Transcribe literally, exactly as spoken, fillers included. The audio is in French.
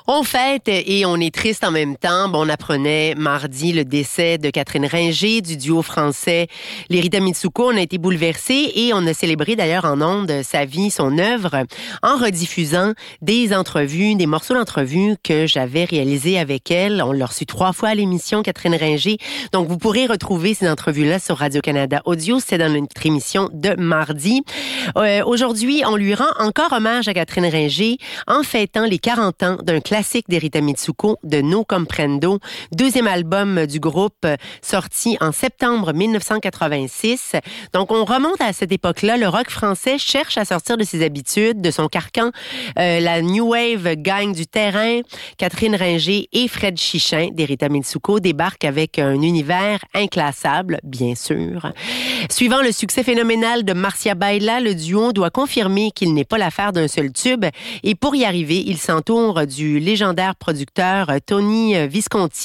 On fête et on est triste en même temps. Bon, on apprenait mardi le décès de Catherine Ringer du duo français Les Rita Mitsuko. On a été bouleversés et on a célébré d'ailleurs en ondes sa vie, son œuvre, en rediffusant des entrevues, des morceaux d'entrevues que j'avais réalisés avec elle. On l'a reçu trois fois à l'émission, Catherine Ringer. Donc, vous pourrez retrouver ces entrevues-là sur Radio-Canada Audio. C'est dans notre émission de mardi. Euh, aujourd'hui, on lui rend encore hommage à Catherine Ringer en fêtant les quarante ans d'un classique des Rita Mitsuko, de No Comprendo, deuxième album du groupe sorti en septembre dix-neuf cent quatre-vingt-six. Donc, on remonte à cette époque-là. Le rock français cherche à sortir de ses habitudes, de son carcan. Euh, la New Wave gagne du terrain. Catherine Ringer et Fred Chichin des Rita Mitsuko débarquent avec un univers inclassable, bien sûr. Suivant le succès phénoménal de Marcia Baila, le duo doit confirmer qu'il n'est pas l'affaire d'un seul tube. Et pour y arriver, il s'entoure du légendaire producteur Tony Visconti,